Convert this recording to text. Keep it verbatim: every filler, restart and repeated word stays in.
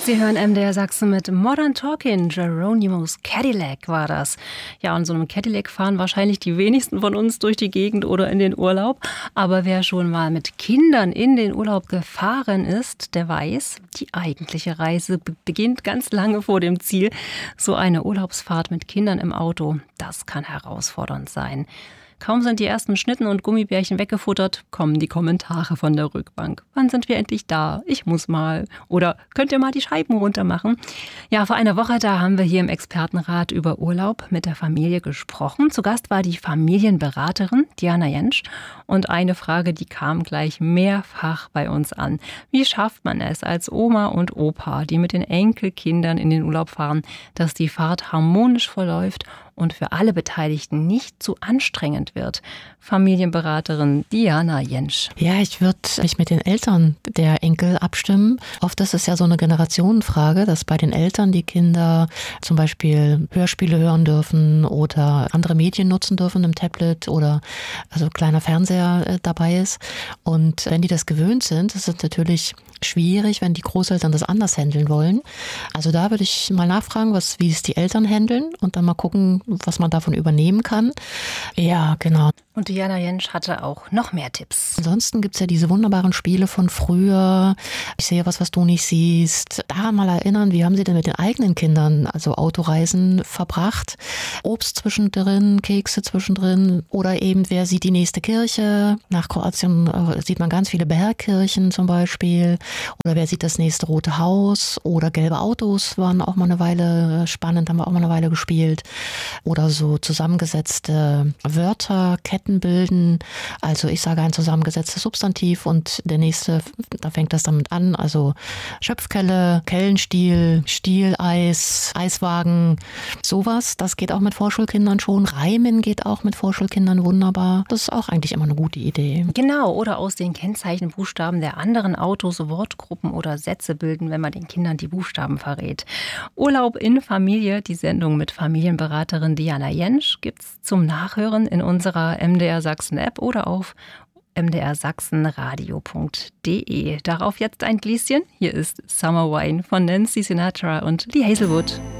Sie hören M D R Sachsen mit Modern Talking. Geronimo's Cadillac war das. Ja, und so einem Cadillac fahren wahrscheinlich die wenigsten von uns durch die Gegend oder in den Urlaub. Aber wer schon mal mit Kindern in den Urlaub gefahren ist, der weiß, die eigentliche Reise beginnt ganz lange vor dem Ziel. So eine Urlaubsfahrt mit Kindern im Auto, das kann herausfordernd sein. Kaum sind die ersten Schnitten und Gummibärchen weggefuttert, kommen die Kommentare von der Rückbank. Wann sind wir endlich da? Ich muss mal. Oder könnt ihr mal die Scheiben runter machen? Ja, vor einer Woche, da haben wir hier im Expertenrat über Urlaub mit der Familie gesprochen. Zu Gast war die Familienberaterin Diana Jentsch. Und eine Frage, die kam gleich mehrfach bei uns an. Wie schafft man es als Oma und Opa, die mit den Enkelkindern in den Urlaub fahren, dass die Fahrt harmonisch verläuft und für alle Beteiligten nicht zu anstrengend wird? Familienberaterin Diana Jentsch. Ja, ich würde mich mit den Eltern der Enkel abstimmen. Oft ist es ja so eine Generationenfrage, dass bei den Eltern die Kinder zum Beispiel Hörspiele hören dürfen oder andere Medien nutzen dürfen im Tablet oder also kleiner Fernseher dabei ist. Und wenn die das gewöhnt sind, ist es natürlich schwierig, wenn die Großeltern das anders handeln wollen. Also da würde ich mal nachfragen, was, wie es die Eltern handeln und dann mal gucken, was man davon übernehmen kann. Ja, genau. Und Diana Jentsch hatte auch noch mehr Tipps. Ansonsten gibt es ja diese wunderbaren Spiele von früher. Ich sehe was, was du nicht siehst. Daran mal erinnern, wie haben sie denn mit den eigenen Kindern, also Autoreisen, verbracht? Obst zwischendrin, Kekse zwischendrin oder eben, wer sieht die nächste Kirche? Nach Kroatien sieht man ganz viele Bergkirchen zum Beispiel. Oder wer sieht das nächste Rote Haus? Oder gelbe Autos waren auch mal eine Weile spannend, haben wir auch mal eine Weile gespielt. Oder so zusammengesetzte Wörter, Ketten bilden. Also ich sage ein zusammengesetztes Substantiv und der nächste, da fängt das damit an. Also Schöpfkelle, Kellenstiel, Stieleis, Eiswagen, sowas. Das geht auch mit Vorschulkindern schon. Reimen geht auch mit Vorschulkindern wunderbar. Das ist auch eigentlich immer eine gute Idee. Genau, oder aus den Kennzeichenbuchstaben der anderen Autos Wortgruppen oder Sätze bilden, wenn man den Kindern die Buchstaben verrät. Urlaub in Familie, die Sendung mit Familienberaterin Diana Jentsch, gibt's zum Nachhören in unserer M D R Sachsen App oder auf m d r sachsenradio punkt d e. Darauf jetzt ein Gläschen. Hier ist Summer Wine von Nancy Sinatra und Lee Hazelwood.